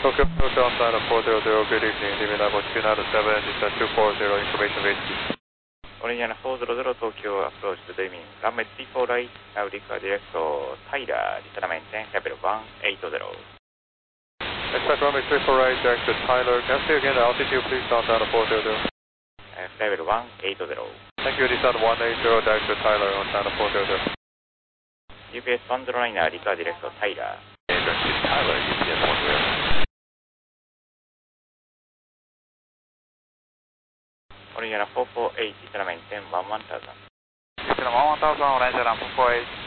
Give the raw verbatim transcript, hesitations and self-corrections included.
Tokyo Hotel Santa four zero zero, good evening, leaving level two nine seven, descent two four zero, information base. Original four zero zero Tokyo approach to the mean. Runway three four right, now record direct to Tyler, descent maintain, level one eight zero. Expect runway three four right, direct to Tyler. Can I see again the altitude, please, down Santa four zero zero. Uh, level one eight zero. Thank you, descent one eight zero, direct to Tyler on Santa four zero zero. U P S one zero nine, record direct to Tyler. Direct to Tyler, U P S one zero. Original four four eight, descent maintain one one thousand. Descent one one thousand, Original four four eight.